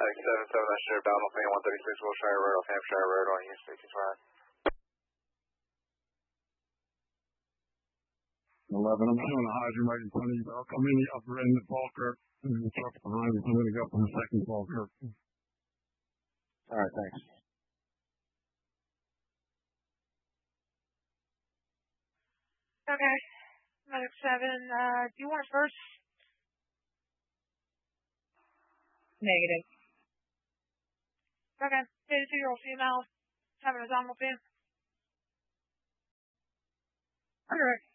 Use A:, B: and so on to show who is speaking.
A: 77, that's Sheriff Donald McLean, 136 Wilshire Road off Hampshire Road on East 65.
B: 11, I'm showing a hydrant right in front of you. I'll come in the upper end of Falkirk, and the truck's behind me. I'm going to go from the second Falkirk.
C: All right, thanks.
D: Okay. Medic 7, do you want it first?
E: Negative.
D: Okay. 82-year-old female having abdominal pain. Correct.